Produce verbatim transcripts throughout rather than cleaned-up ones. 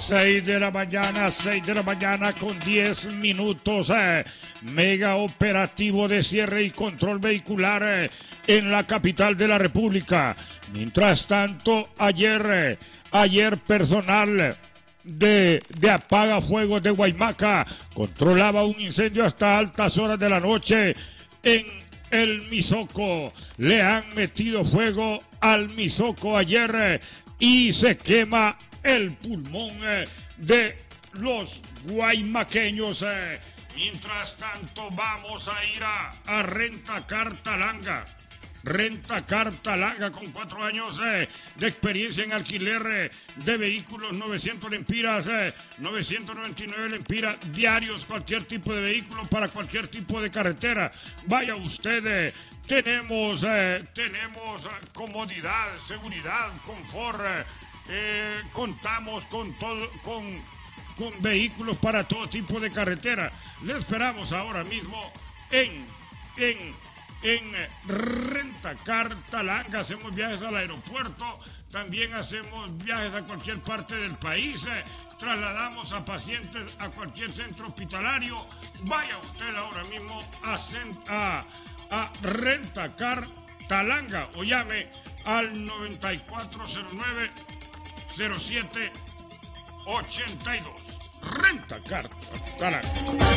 seis de la mañana, seis de la mañana con diez minutos. Eh. Mega operativo de cierre y control vehicular eh, en la capital de la República. Mientras tanto, ayer, eh, ayer personal de, de apagafuegos de Guaymaca controlaba un incendio hasta altas horas de la noche en el Misoco. Le han metido fuego al Misoco ayer eh, y se quema el pulmón eh, de los guaymaqueños. Eh. Mientras tanto, vamos a ir a, a Rentacar Talanga. Rentacar Talanga, con cuatro años eh, de experiencia en alquiler eh, de vehículos, novecientos lempiras, eh, novecientos noventa y nueve lempiras diarios, cualquier tipo de vehículo para cualquier tipo de carretera. Vaya usted, eh, tenemos, eh, tenemos comodidad, seguridad, confort, eh, eh, contamos con todo, con, con vehículos para todo tipo de carretera. Le esperamos ahora mismo en, en, en Rentacar Talanga. Hacemos viajes al aeropuerto, también hacemos viajes a cualquier parte del país, eh, trasladamos a pacientes a cualquier centro hospitalario. Vaya usted ahora mismo a, a, a Rentacar Talanga o llame al noventa y cuatro cero nueve cero siete ochenta y dos. Rentacar Talanga.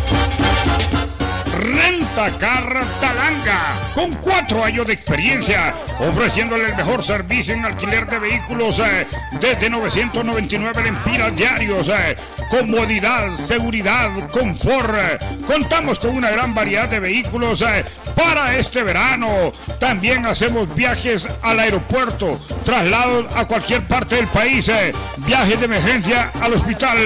Rentacar Talanga, con cuatro años de experiencia, ofreciéndole el mejor servicio en alquiler de vehículos eh, desde novecientos noventa y nueve lempiras diarios, eh, comodidad, seguridad, confort. Eh. Contamos con una gran variedad de vehículos eh, para este verano. También hacemos viajes al aeropuerto, traslados a cualquier parte del país, eh, viajes de emergencia al hospital.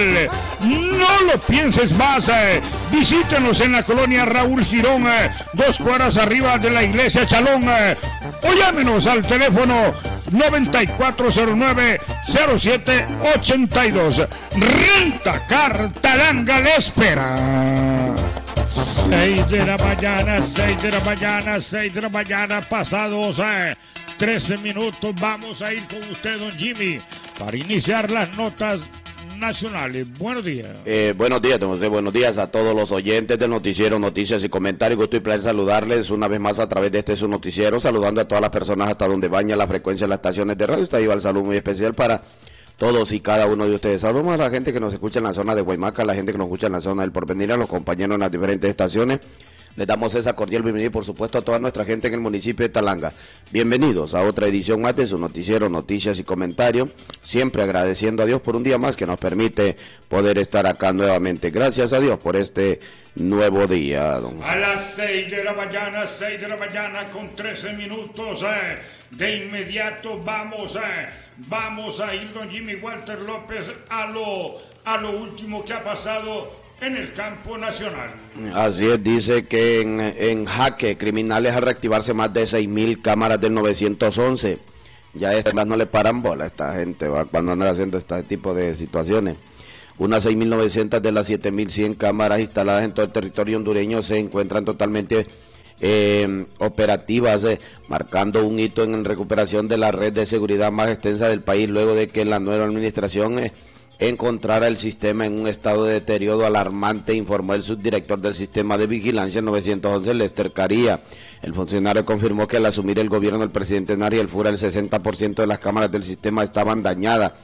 No lo pienses más, eh. Visítenos en la colonia Raúl Girón, eh, dos cuadras arriba de la iglesia Chalón, eh, o llámenos al teléfono noventa y cuatro cero nueve cero siete ochenta y dos. Rentacar Talanga le espera. seis de la mañana, seis de la mañana, seis de la mañana, pasados eh, trece minutos. Vamos a ir con usted, don Jimmy, para iniciar las notas nacionales. Buenos días. Eh, buenos días, don José. Buenos días a todos los oyentes del noticiero Noticias y Comentarios. Gusto y placer saludarles una vez más a través de este su noticiero, saludando a todas las personas hasta donde baña la frecuencia de las estaciones de radio. Está ahí va el saludo muy especial para todos y cada uno de ustedes. Saludamos a la gente que nos escucha en la zona de Guaymaca, a la gente que nos escucha en la zona del Porvenir, a los compañeros en las diferentes estaciones. Les damos esa cordial bienvenida y por supuesto a toda nuestra gente en el municipio de Talanga. Bienvenidos a otra edición más de su noticiero Noticias y Comentarios, siempre agradeciendo a Dios por un día más que nos permite poder estar acá nuevamente. Gracias a Dios por este nuevo día, don. A las seis de la mañana, seis de la mañana con trece minutos, eh, de inmediato vamos, eh, vamos a ir, don Jimmy Walter López, a lo, a lo último que ha pasado en el campo nacional. Así es, dice que en, en jaque criminales al reactivarse más de seis mil cámaras del nueve once. Ya estas no le paran bola a esta gente, ¿va? Cuando andan haciendo este tipo de situaciones. Unas seis mil novecientas de las siete mil cien cámaras instaladas en todo el territorio hondureño se encuentran totalmente eh, operativas, eh, marcando un hito en recuperación de la red de seguridad más extensa del país, luego de que la nueva administración eh, encontrara el sistema en un estado de deterioro alarmante, informó el subdirector del sistema de vigilancia nueve once, Lester Caría. El funcionario confirmó que al asumir el gobierno del presidente Nariel Fura, el sesenta por ciento de las cámaras del sistema estaban dañadas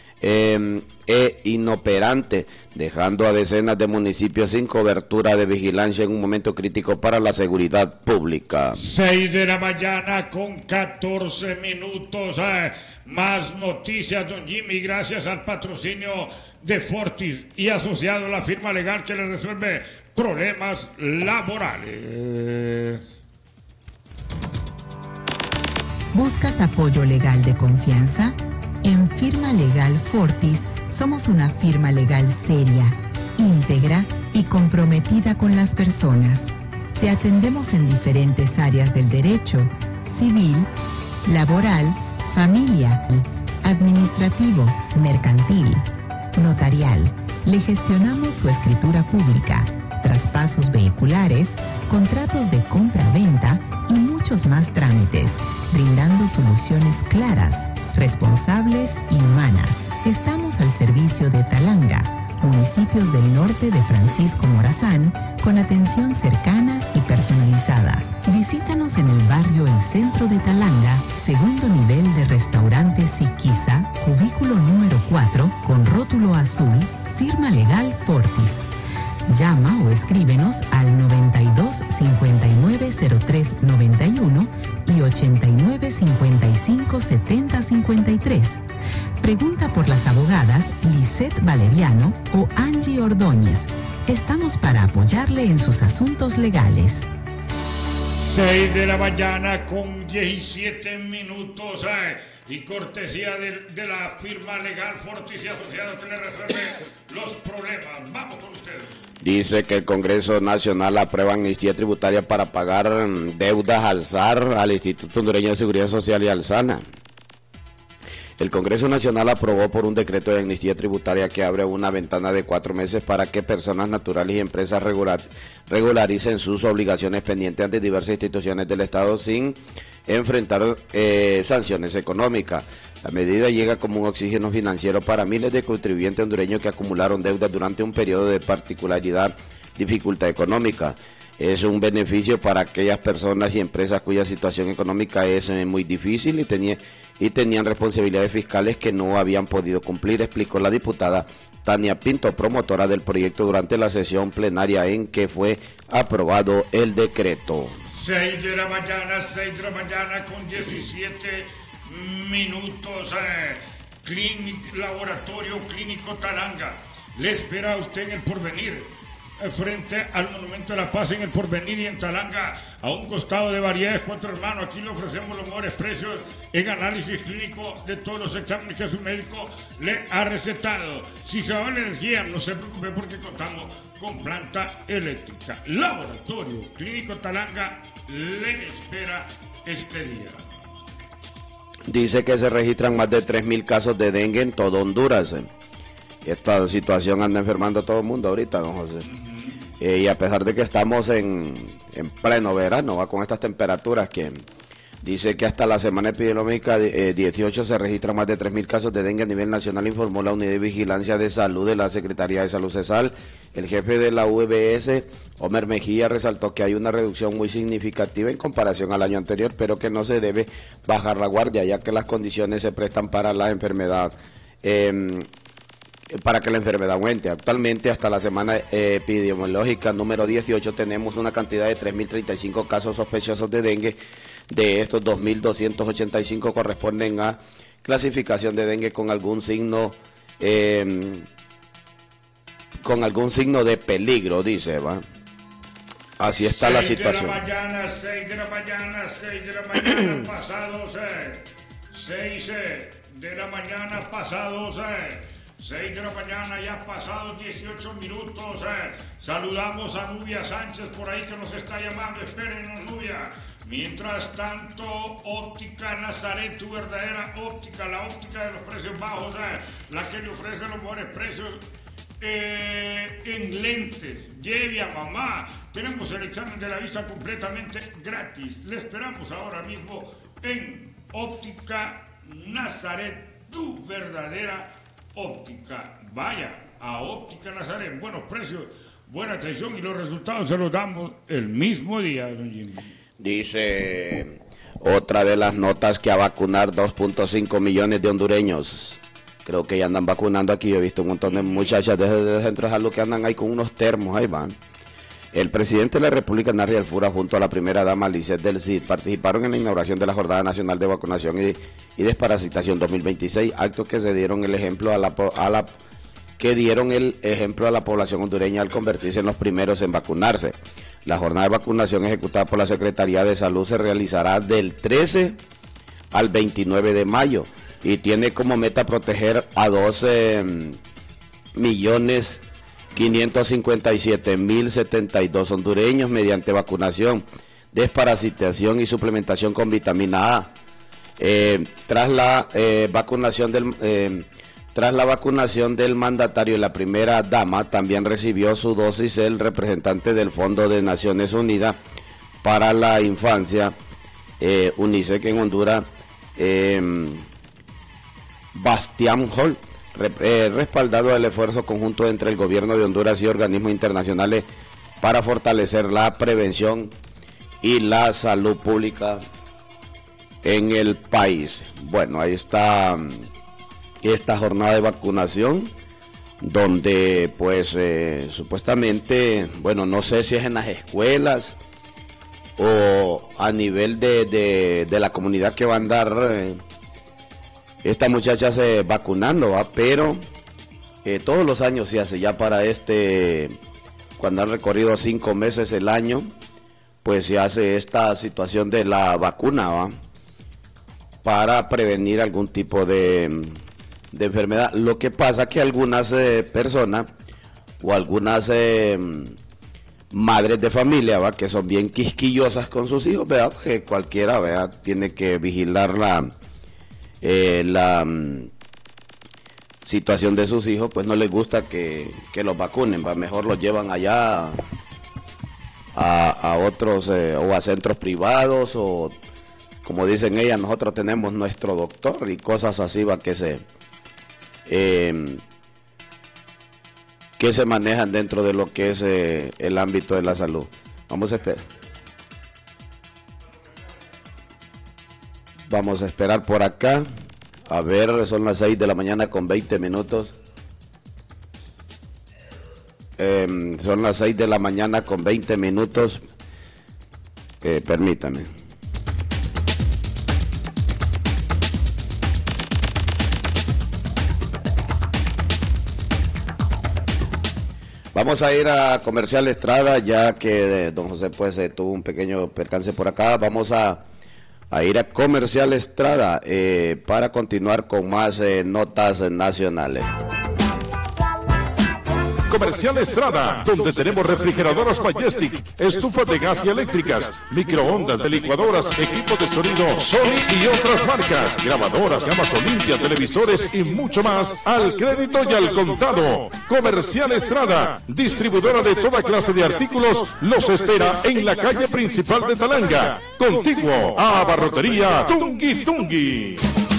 eh, e inoperantes, dejando a decenas de municipios sin cobertura de vigilancia en un momento crítico para la seguridad pública. seis de la mañana con catorce minutos. Eh. Más noticias, don Jimmy, gracias al patrocinio de Fortis y asociado a la firma legal que le resuelve problemas laborales. ¿Buscas apoyo legal de confianza? En Firma Legal Fortis somos una firma legal seria, íntegra y comprometida con las personas. Te atendemos en diferentes áreas del derecho, civil, laboral, familia, administrativo, mercantil, notarial. Le gestionamos su escritura pública, traspasos vehiculares, contratos de compra-venta y muchos más trámites, brindando soluciones claras, responsables y humanas. Estamos al servicio de Talanga, municipios del norte de Francisco Morazán, con atención cercana y personalizada. Visítanos en el barrio El Centro de Talanga, segundo nivel de restaurante Siquisa, cubículo número cuatro, con rótulo azul, firma legal Fortis. Llama o escríbenos al noventa y dos cincuenta y nueve cero tres noventa y uno y ochenta y nueve cincuenta y cinco setenta cincuenta y tres. Pregunta por las abogadas Lisette Valeriano o Angie Ordóñez. Estamos para apoyarle en sus asuntos legales. seis de la mañana con diecisiete minutos eh, y cortesía de, de la firma legal Fortis y Asociados que le resuelve los problemas. Vamos con ustedes. Dice que el Congreso Nacional aprueba amnistía tributaria para pagar deudas al S A R, al Instituto Hondureño de Seguridad Social y al SANA. El Congreso Nacional aprobó por un decreto de amnistía tributaria que abre una ventana de cuatro meses para que personas naturales y empresas regular, regularicen sus obligaciones pendientes ante diversas instituciones del Estado sin enfrentar eh, sanciones económicas. La medida llega como un oxígeno financiero para miles de contribuyentes hondureños que acumularon deudas durante un periodo de particularidad dificultad económica. Es un beneficio para aquellas personas y empresas cuya situación económica es eh, muy difícil y, tenía, y tenían responsabilidades fiscales que no habían podido cumplir, explicó la diputada Tania Pinto, promotora del proyecto, durante la sesión plenaria en que fue aprobado el decreto. seis de la mañana, seis de la mañana con diecisiete minutos. Eh, Clínic, Laboratorio Clínico Talanga le espera a usted en El Porvenir, frente al Monumento de la Paz en El Porvenir y en Talanga, a un costado de Variedades Cuatro Hermanos. Aquí le ofrecemos los mejores precios en análisis clínico de todos los exámenes que su médico le ha recetado. Si se va la energía, no se preocupe porque contamos con planta eléctrica. Laboratorio Clínico Talanga le espera este día. Dice que se registran más de tres mil casos de dengue en todo Honduras. Esta situación anda enfermando a todo el mundo ahorita, don José. Uh-huh. Eh, y a pesar de que estamos en, en pleno verano, va con estas temperaturas que dice que hasta la semana epidemiológica eh, dieciocho se registran más de tres mil casos de dengue a nivel nacional, informó la Unidad de Vigilancia de Salud de la Secretaría de Salud CESAL. El jefe de la U V S, Homer Mejía, resaltó que hay una reducción muy significativa en comparación al año anterior, pero que no se debe bajar la guardia, ya que las condiciones se prestan para la enfermedad. Eh, para que la enfermedad aumente. Actualmente, hasta la semana eh, epidemiológica número dieciocho, tenemos una cantidad de tres mil treinta y cinco casos sospechosos de dengue. De estos, dos mil doscientos ochenta y cinco corresponden a clasificación de dengue con algún signo eh, con algún signo de peligro, dice, ¿va? Así está la situación. seis de la mañana, seis de la mañana, seis de la mañana, pasados, seis de la mañana, pasados, seis de la mañana, ya pasados dieciocho minutos. Eh. Saludamos a Nubia Sánchez por ahí que nos está llamando. Espérenos, Nubia. Mientras tanto, Óptica Nazaret, tu verdadera óptica, la óptica de los precios bajos, eh. la que le ofrece los mejores precios eh, en lentes. Lleve a mamá. Tenemos el examen de la vista completamente gratis. Le esperamos ahora mismo en Óptica Nazaret, tu verdadera óptica. Vaya a Óptica Nazaret, buenos precios, buena atención y los resultados se los damos el mismo día, don Jimmy. Dice otra de las notas que a vacunar dos punto cinco millones de hondureños. Creo que ya andan vacunando aquí. Yo he visto un montón de muchachas desde el centro de salud que andan ahí con unos termos, ahí van. El presidente de la República, Narri Alfura, junto a la primera dama, Lisette del Cid, participaron en la inauguración de la Jornada Nacional de Vacunación y, y Desparasitación dos mil veintiséis, actos que se dieron el ejemplo a la, a la que dieron el ejemplo a la población hondureña al convertirse en los primeros en vacunarse. La jornada de vacunación ejecutada por la Secretaría de Salud se realizará del trece al veintinueve de mayo y tiene como meta proteger a doce millones quinientos cincuenta y siete mil setenta y dos hondureños mediante vacunación, desparasitación y suplementación con vitamina A. Eh, tras la eh, vacunación del eh, tras la vacunación del mandatario y la primera dama, también recibió su dosis el representante del Fondo de Naciones Unidas para la Infancia, eh, UNICEF, en Honduras, eh, Bastián Hall, eh, respaldado el esfuerzo conjunto entre el gobierno de Honduras y organismos internacionales para fortalecer la prevención y la salud pública en el país. Bueno, ahí está esta jornada de vacunación, donde pues eh, supuestamente, bueno, no sé si es en las escuelas o a nivel de, de, de la comunidad que va a andar eh, esta muchacha se vacunando, ¿va? Pero eh, todos los años se hace, ya para este, cuando han recorrido cinco meses el año, pues se hace esta situación de la vacuna, ¿va? Para prevenir algún tipo de, de enfermedad. Lo que pasa que algunas eh, personas o algunas eh, madres de familia, ¿va? Que son bien quisquillosas con sus hijos, ¿verdad? Que cualquiera, ¿verdad? Tiene que vigilar la, eh, la um, situación de sus hijos, pues no les gusta que, que los vacunen, ¿va? Mejor los llevan allá a, a otros eh, o a centros privados, o como dicen ellas, nosotros tenemos nuestro doctor y cosas así, ¿va? Que se eh, que se manejan dentro de lo que es eh, el ámbito de la salud. Vamos a esperar. Vamos a esperar por acá. A ver, son las seis de la mañana con veinte minutos. Eh, son las seis de la mañana con veinte minutos. Eh, permítame. Vamos a ir a Comercial Estrada, ya que eh, don José pues eh, tuvo un pequeño percance por acá. Vamos a, a ir a Comercial Estrada eh, para continuar con más eh, notas nacionales. Comercial Estrada, donde tenemos refrigeradoras Majestic, estufas de gas y eléctricas, microondas, de licuadoras, equipos de sonido Sony y otras marcas, grabadoras, gamas Olimpia, televisores y mucho más al crédito y al contado. Comercial Estrada, distribuidora de toda clase de artículos, los espera en la calle principal de Talanga, contiguo a Abarrotería Tungui Tungui.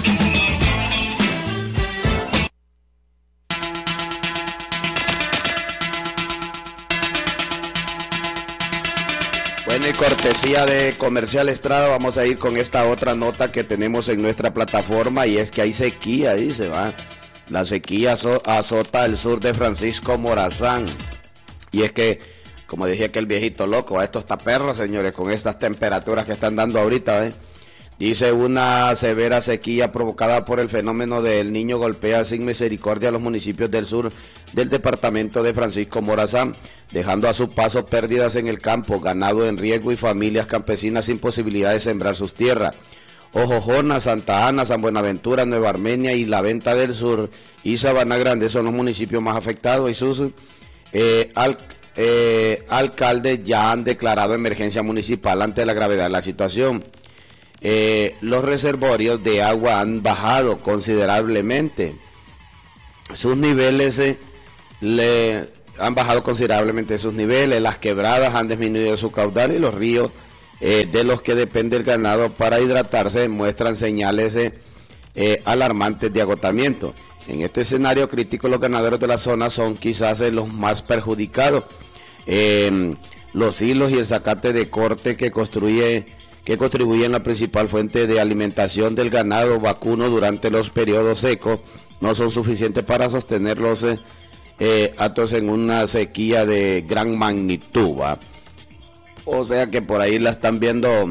Bueno, y cortesía de Comercial Estrada, vamos a ir con esta otra nota que tenemos en nuestra plataforma, y es que hay sequía, dice, va. La sequía azota el sur de Francisco Morazán. Y es que, como decía aquel viejito loco, esto está perro, señores, con estas temperaturas que están dando ahorita, ¿eh? Dice, una severa sequía provocada por el fenómeno del Niño golpea sin misericordia a los municipios del sur del departamento de Francisco Morazán, dejando a su paso pérdidas en el campo, ganado en riesgo y familias campesinas sin posibilidad de sembrar sus tierras. Ojojona, Santa Ana, San Buenaventura, Nueva Armenia y La Venta del Sur y Sabana Grande son los municipios más afectados, y sus eh, al, eh, alcaldes ya han declarado emergencia municipal ante la gravedad de la situación. Eh, los reservorios de agua han bajado considerablemente, sus niveles eh, le han bajado considerablemente sus niveles, las quebradas han disminuido su caudal y los ríos eh, de los que depende el ganado para hidratarse muestran señales eh, eh, alarmantes de agotamiento. En este escenario crítico, los ganaderos de la zona son quizás eh, los más perjudicados. Eh, los hilos y el zacate de corte que construye que contribuyen a la principal fuente de alimentación del ganado vacuno durante los periodos secos no son suficientes para sostener los eh, eh, actos en una sequía de gran magnitud, ¿va? O sea que por ahí la están viendo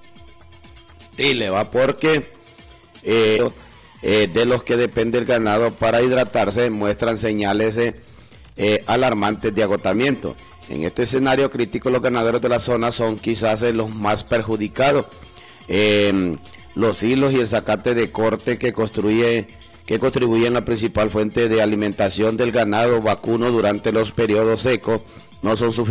tile, ¿va? Porque eh, eh, de los que depende el ganado para hidratarse muestran señales eh, eh, alarmantes de agotamiento. En este escenario crítico, los ganaderos de la zona son quizás eh, los más perjudicados. Eh, los hilos y el zacate de corte que construye que contribuyen a la principal fuente de alimentación del ganado vacuno durante los periodos secos no son suficientes